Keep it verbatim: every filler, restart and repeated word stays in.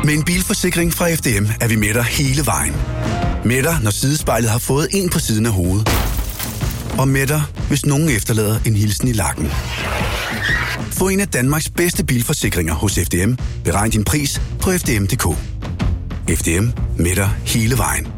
Med en bilforsikring fra F D M er vi med dig hele vejen. Med dig, når sidespejlet har fået en på siden af hovedet. Og med dig, hvis nogen efterlader en hilsen i lakken. Få en af Danmarks bedste bilforsikringer hos F D M. Beregn din pris på F D M punktum d k. F D M, med dig hele vejen.